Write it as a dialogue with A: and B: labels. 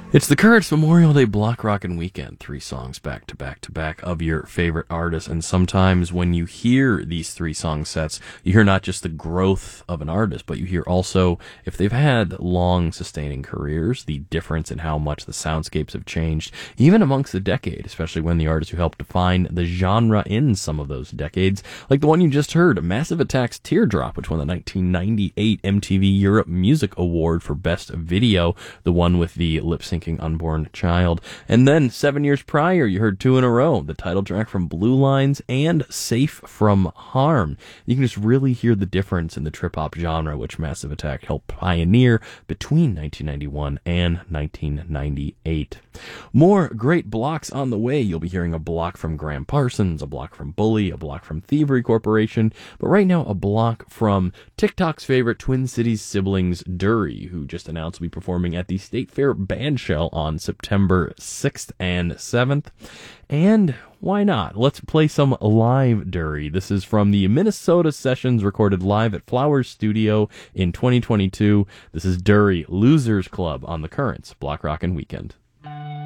A: It's the Currents Memorial Day Block Rockin' Weekend. 3 songs back to back to back of your favorite artists. And sometimes when you hear these 3 song sets, you hear not just the growth of an artist, but you hear also if they've had long sustaining careers, the difference in how much the soundscapes have changed, even amongst the decade, especially when the artists who helped define the genre in some of those decades, like the one you just heard, Massive Attack's Teardrop, which won the 1998 MTV Europe Music Award for Best Video, the one with the lip-sync Unborn Child. And then 7 years prior, you heard 2 in a row, the title track from Blue Lines and Safe from Harm. You can just really hear the difference in the trip-hop genre, which Massive Attack helped pioneer between 1991 and 1998. More great blocks on the way. You'll be hearing a block from Graham Parsons, a block from Bully, a block from Thievery Corporation, but right now a block from TikTok's favorite Twin Cities siblings, Dury, who just announced to be performing at the State Fair Band Shell on September 6th and 7th. And why not? Let's play some live Dury. This is from the Minnesota sessions recorded live at Flowers Studio in 2022. This is Dury, Losers Club on the Currents Block Rockin' Weekend.